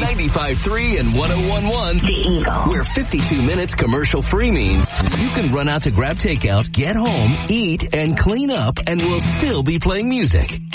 95.3 and 101.1 The Eagle. Where 52 minutes commercial free means you can run out to grab takeout, get home, eat, and clean up, and we'll still be playing music.